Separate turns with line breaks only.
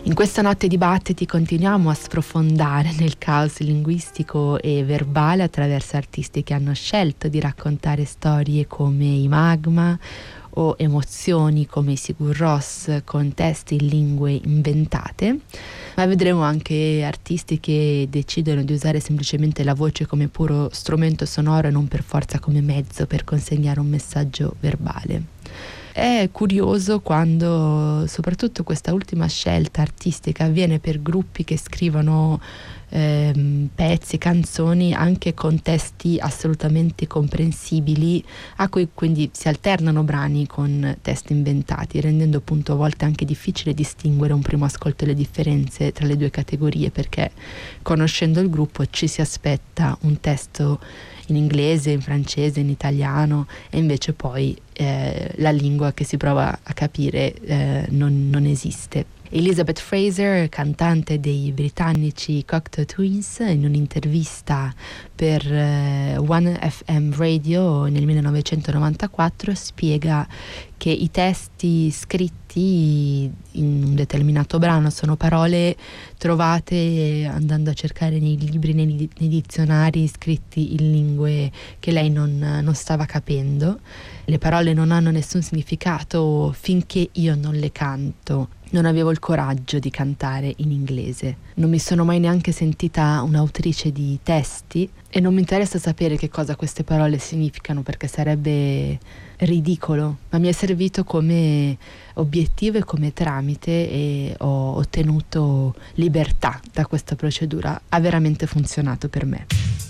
In questa notte di battiti continuiamo a sprofondare nel caos linguistico e verbale attraverso artisti che hanno scelto di raccontare storie come i Magma o emozioni come i Sigur Rós con testi in lingue inventate, ma vedremo anche artisti che decidono di usare semplicemente la voce come puro strumento sonoro e non per forza come mezzo per consegnare un messaggio verbale. È curioso quando soprattutto questa ultima scelta artistica avviene per gruppi che scrivono pezzi, canzoni anche con testi assolutamente comprensibili, a cui quindi si alternano brani con testi inventati, rendendo appunto a volte anche difficile distinguere un primo ascolto le differenze tra le due categorie, perché conoscendo il gruppo ci si aspetta un testo in inglese, in francese, in italiano, e invece poi la lingua che si prova a capire non esiste. Elizabeth Fraser, cantante dei britannici Cocteau Twins, in un'intervista per One FM Radio nel 1994 spiega che i testi scritti in un determinato brano sono parole trovate andando a cercare nei libri, nei dizionari scritti in lingue che lei non stava capendo. Le parole non hanno nessun significato finché io non le canto. Non avevo il coraggio di cantare in inglese. Non mi sono mai neanche sentita un'autrice di testi e non mi interessa sapere che cosa queste parole significano, perché sarebbe ridicolo, ma mi è servito come obiettivo e come tramite e ho ottenuto libertà da questa procedura. Ha veramente funzionato per me.